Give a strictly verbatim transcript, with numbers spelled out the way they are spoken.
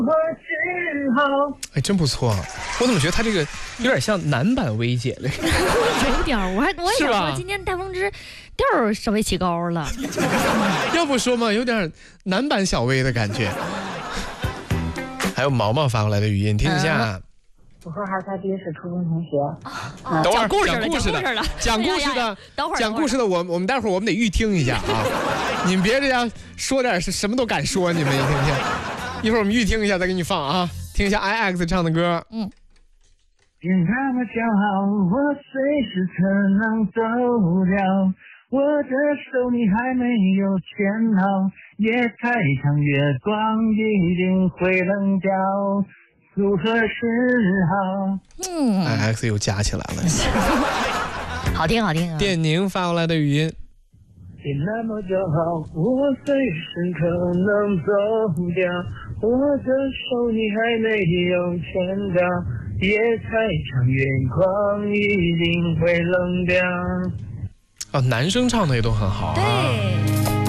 我只好。 哎，真不错。我怎么觉得他这个有点像男版薇姐了？ 有点，我还我也想说，今天戴风之调儿稍微起高了。 要不说嘛，有点男版小薇的感觉。还有毛毛发过来的语音，听一下。 嗯我和孩子他爹是初中同学。 啊、 等会儿讲故事了， 讲故事的，讲故事的， 等会儿讲故事的，我我们待会儿我们得预听一下啊！你们别这样说点是什么都敢说，你们一听听。一会儿我们预听一下，再给你放啊，听一下 I X 唱的歌。 嗯。 别那么骄傲，我随时可能走掉。我的手你还没有牵好，夜太长，月光一定会冷掉。如何是好？ 嗯 ，I X 又加起来了， 好听好听啊！ 电宁发过来的语音， 别那么骄傲，我随时可能走掉，我的手你还没有牵到，夜太长，月光一定会冷掉。 哦，男生唱的也都很好啊。 对。